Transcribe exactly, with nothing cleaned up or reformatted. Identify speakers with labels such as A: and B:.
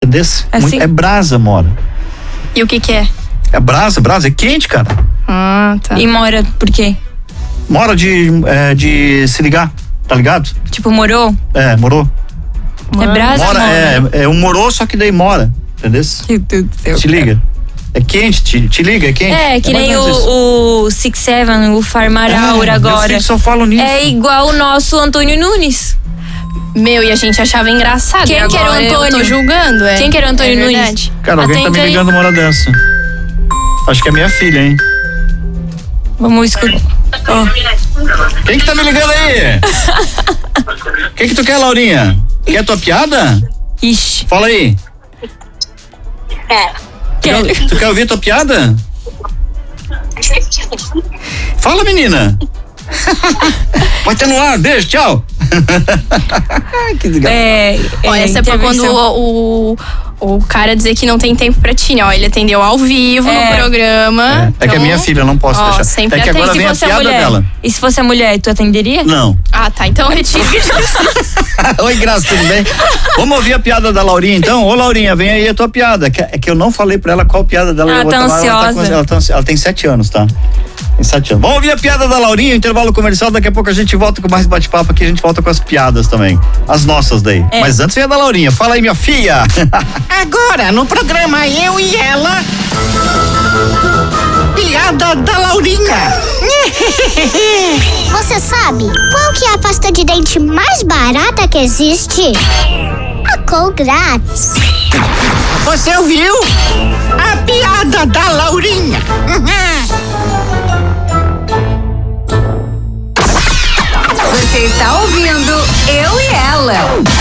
A: Entendeu?
B: Assim?
A: É brasa, Mora.
C: E o que que é?
A: É brasa, brasa, é quente, cara.
C: Ah, tá.
B: E mora por quê?
A: Mora de, é, de se ligar, tá ligado?
B: Tipo, morou?
A: É, morou.
B: É brasa,
A: Mora,
B: mora?
A: é, é um morou, só que daí mora, entendeu?
B: Que Deus do céu.
A: Te liga. É quente, te, te liga, é quente.
B: É, que
A: mais
B: nem
A: ou menos isso.
B: o, o Six Seven, o Farmaraur
A: É,
B: agora.
A: meus filhos só falam nisso.
B: É igual o nosso Antônio Nunes.
C: Meu, e a gente achava engraçado.
B: Quem
C: e
B: que era o
C: agora eu
B: Antônio?
C: tô julgando, é.
B: Quem que era o Antônio
C: é
B: Nunes?
C: verdade.
A: Cara, alguém tá
B: Atende
A: me
B: aí.
A: ligando uma hora dessa. Acho que é minha filha, hein?
B: Vamos escutar. Ó.
A: Quem que tá me ligando aí? O que que tu quer, Laurinha? Quer tua piada?
B: Ixi.
A: Fala aí.
D: É.
B: Quero.
A: Tu quer ouvir tua piada? Fala, menina. Vai ter no ar, beijo, tchau. Que desgraçado.
B: É,
C: Ó,
B: é,
C: essa é pra quando
B: intervenção.
C: o, o, o cara dizer que não tem tempo pra ti, né? Ó, ele atendeu ao vivo
B: É.
C: no programa.
A: É que é
C: então-
A: minha filha, eu não posso
C: Ó,
A: deixar.
C: sempre
A: É que
C: atende.
A: agora
B: Se
A: vem a
B: fosse a
A: piada
B: mulher,
A: dela.
B: e se fosse a mulher, tu atenderia?
A: Não.
C: Ah, tá. Então retiro.
A: Oi, Graça, tudo bem? Vamos ouvir a piada da Laurinha, então? Ô, Laurinha, vem aí a tua piada. Que- É que eu não falei pra ela qual piada dela.
B: Ela
A: eu vou
B: tá
A: tomar, ela, tá com-
B: ansiosa.
A: ela, tá ansi- ela tem sete anos, tá? Tem sete anos. Vamos ouvir a piada da Laurinha, intervalo comercial. Daqui a pouco a gente volta com mais bate-papo aqui. A gente volta com as piadas também. As nossas daí.
B: É.
A: Mas antes vem a da Laurinha. Fala aí, minha filha.
E: Agora, no programa Eu e Ela, piada da Laurinha.
D: Você sabe qual que é a pasta de dente mais barata que existe? A Colgate.
E: Você ouviu? A piada da Laurinha.
F: Você está ouvindo Eu e Ela.